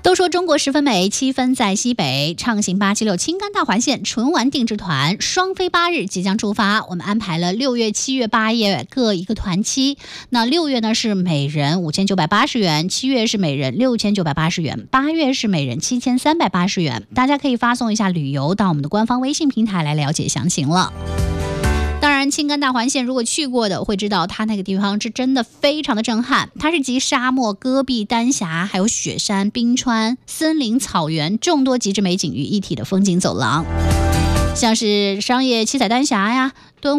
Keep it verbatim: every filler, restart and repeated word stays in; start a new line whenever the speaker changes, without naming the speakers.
都说中国十分美，七分在西北。畅行八七六青甘大环线纯玩定制团双飞八日即将出发，我们安排了六月、七月、八月各一个团期。那六月呢是每人五千九百八十元，七月是每人六千九百八十元，八月是每人七千三百八十元。大家可以发送一下旅游到我们的官方微信平台来了解详情了。当然，青甘大环线如果去过的会知道，它那个地方是真的非常的震撼。它是集沙漠、戈壁、丹霞，还有雪山、冰川、森林、草原众多极致美景于一体的风景走廊，像是商业七彩丹霞呀、敦